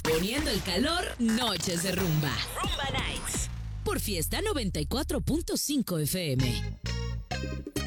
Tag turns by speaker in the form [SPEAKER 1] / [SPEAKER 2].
[SPEAKER 1] Poniendo el calor, noches de rumba.
[SPEAKER 2] Rumba Nights.
[SPEAKER 1] Por Fiesta 94.5 FM.